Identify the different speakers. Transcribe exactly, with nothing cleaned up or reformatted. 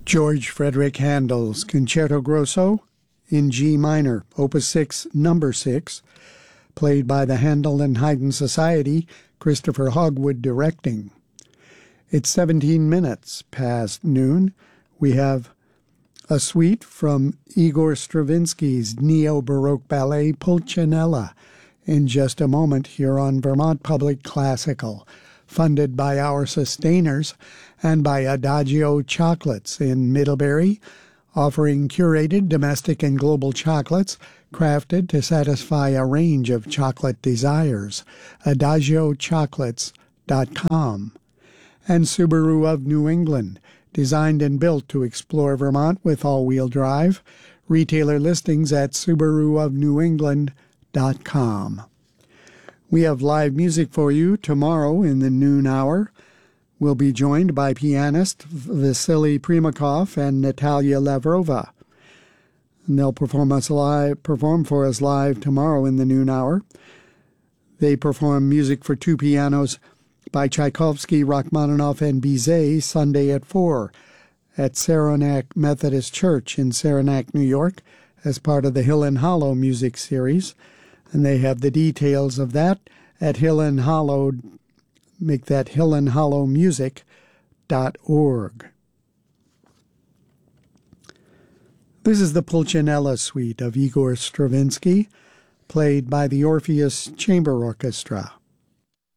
Speaker 1: George Frederick Handel's Concerto Grosso in G minor, Opus six, number six, played by the Handel and Haydn Society, Christopher Hogwood directing. It's seventeen minutes past noon. We have a suite from Igor Stravinsky's neo-Baroque ballet Pulcinella in just a moment here on Vermont Public Classical, funded by our sustainers and by Adagio Chocolates in Middlebury, offering curated domestic and global chocolates crafted to satisfy a range of chocolate desires. adagio chocolates dot com. And Subaru of New England, designed and built to explore Vermont with all-wheel drive. Retailer listings at subaru of new england dot com. We have live music for you tomorrow in the noon hour. We'll be joined by pianist Vasily Primakov and Natalia Lavrova. And they'll perform us live, perform for us live tomorrow in the noon hour. They perform music for two pianos by Tchaikovsky, Rachmaninoff, and Bizet Sunday at four at Saranac Methodist Church in Saranac, New York, as part of the Hill and Hollow music series. And they have the details of that at Hill and Hollow. Make that hill and hollow music dot org. This is the Pulcinella Suite of Igor Stravinsky, played by the Orpheus Chamber Orchestra.